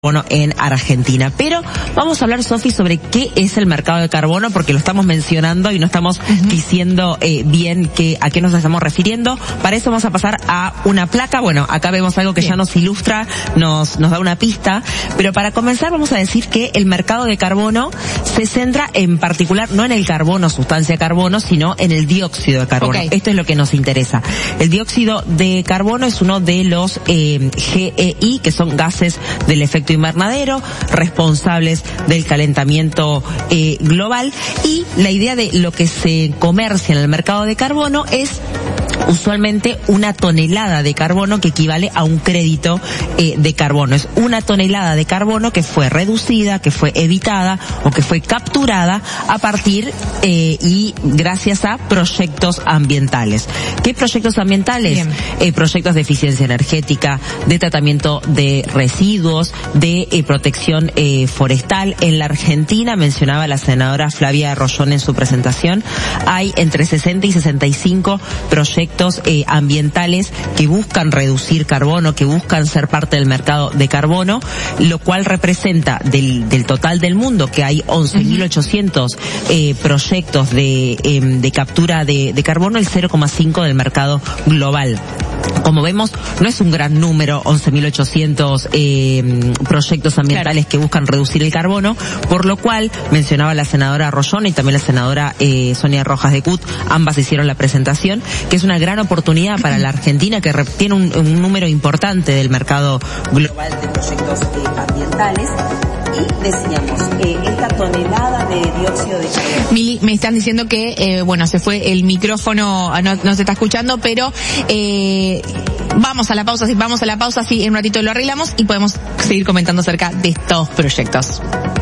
carbono en Argentina. Pero vamos a hablar, Sofi, sobre qué es el mercado de carbono, porque lo estamos mencionando y no estamos diciendo bien a qué nos estamos refiriendo. Para eso vamos a pasar a una placa. Bueno, acá vemos algo que ya nos ilustra, nos da una pista. Pero para comenzar vamos a decir que el mercado de carbono se centra en particular, no en el carbono, sustancia carbono, sino en el dióxido de carbono. Esto es lo que nos interesa. El dióxido de carbono es uno de los GEI, que son gases del efecto invernadero, responsables del calentamiento global, y la idea de lo que se comercia en el mercado de carbono es usualmente una tonelada de carbono que equivale a un crédito de carbono. Es una tonelada de carbono que fue reducida, que fue evitada o que fue capturada a partir y gracias a proyectos ambientales. ¿Qué proyectos ambientales? Proyectos de eficiencia energética, de tratamiento de residuos, de protección forestal. En la Argentina, mencionaba la senadora Flavia Rollón en su presentación, hay entre 60 y 65 proyectos ambientales que buscan reducir carbono, que buscan ser parte del mercado de carbono, lo cual representa del total del mundo, que hay 11.800 proyectos de captura de carbono, el 0,5 del mercado global. Como vemos, no es un gran número, 11.800 proyectos ambientales que buscan reducir el carbono, por lo cual, mencionaba la senadora Rollón y también la senadora Sonia Rojas de CUT, ambas hicieron la presentación, que es una gran oportunidad para la Argentina, que tiene un número importante del mercado global de proyectos ambientales. Y decíamos, esta tonelada de dióxido de carbono. Mili, me están diciendo que, se fue el micrófono, no se está escuchando, pero vamos a la pausa, sí, en un ratito lo arreglamos y podemos seguir comentando acerca de estos proyectos.